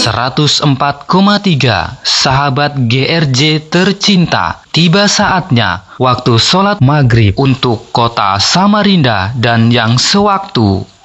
104,3 Sahabat GRJ tercinta, tiba saatnya waktu sholat maghrib untuk kota Samarinda dan yang sewaktu.